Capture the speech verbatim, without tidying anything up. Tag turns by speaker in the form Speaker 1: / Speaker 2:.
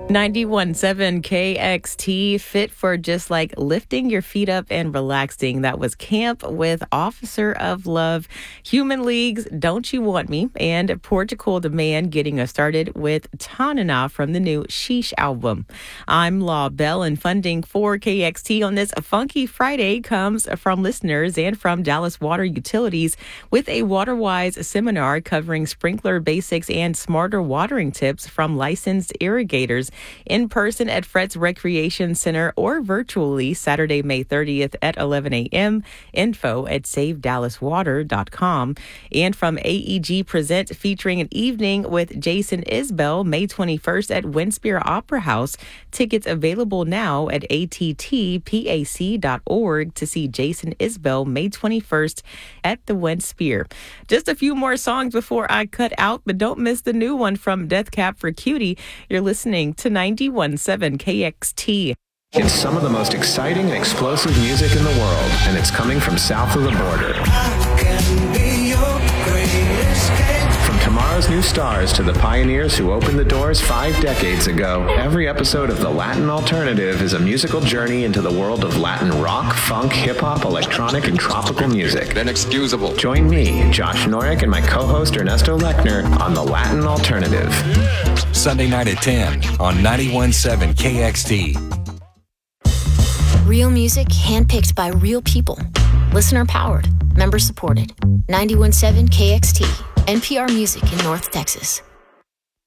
Speaker 1: ninety-one point seven K X T, fit for just like lifting your feet up and relaxing. That was Camp with Officer of Love, Human League's Don't You Want Me, and Portugal the Man getting us started with Tanana from the new Sheesh album. I'm Law Bell, and funding for K X T on this Funky Friday comes from listeners and from Dallas Water Utilities with a WaterWise seminar covering sprinkler basics and smarter watering tips from licensed irrigators. In person at Fretz Recreation Center or virtually Saturday, May thirtieth at eleven a.m. Info at save dallas water dot com. And from A E G Present, featuring an evening with Jason Isbell, May twenty-first at Winspear Opera House. Tickets available now at A T T pac dot org to see Jason Isbell May twenty-first at the Winspear. Just a few more songs before I cut out, but don't miss the new one from Death Cab for Cutie. You're listening to ninety-one point seven K X T.
Speaker 2: It's some of the most exciting and explosive music in the world, and it's coming from south of the border. From tomorrow's new stars to the pioneers who opened the doors five decades ago, every episode of The Latin Alternative is a musical journey into the world of Latin rock, funk, hip-hop, electronic, and tropical music.
Speaker 3: Inexcusable.
Speaker 2: Join me, Josh Norick, and my co-host Ernesto Lechner on The Latin Alternative.
Speaker 4: Sunday night at ten on ninety-one point seven K X T.
Speaker 5: Real music handpicked by real people. Listener powered. Member supported. ninety-one point seven K X T. N P R Music in North Texas.